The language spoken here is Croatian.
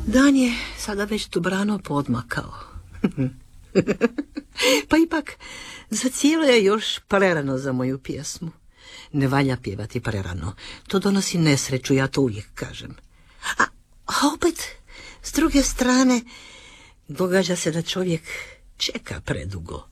Dan je sada već dobrano podmakao. Pa ipak, za cijelo je još prerano za moju pjesmu. Ne valja pjevati prerano. To donosi nesreću, ja to uvijek kažem. A opet, s druge strane, događa se da čovjek čeka predugo.